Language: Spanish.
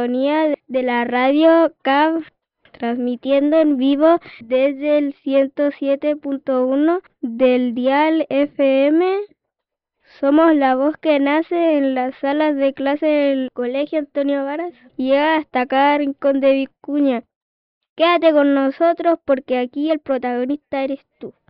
sintonía de la radio CAB, transmitiendo en vivo desde el 107.1 del dial FM. Somos la voz que nace en las salas de clase del Colegio Antonio Varas y llega hasta cada rincón de Vicuña. Quédate con nosotros porque aquí el protagonista eres tú.